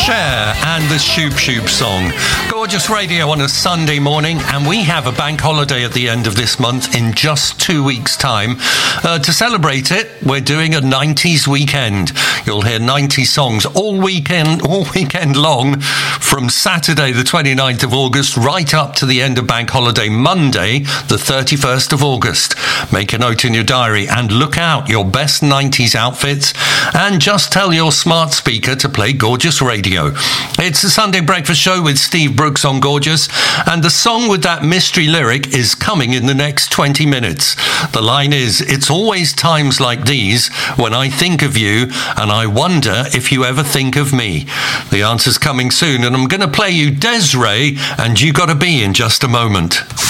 Cher and the Shoop Shoop song. Gorgeous radio on a Sunday morning, and we have a bank holiday at the end of this month in just 2 weeks' time. To celebrate it, we're doing a 90s weekend. You'll hear 90 songs all weekend long, from Saturday the 29th of August right up to the end of bank holiday Monday the 31st of August. Make a note in your diary and look out your best 90s outfits, and just tell your smart speaker to play Gorgeous Radio. It's the Sunday Breakfast Show with Steve Brooks on Gorgeous, and the song with that mystery lyric is coming in the next 20 minutes. The line is, "It's always times like these when I think of you, and I wonder if you ever think of me." The answer's coming soon, and I'm going to play you Des'ree and You Gotta Be in just a moment.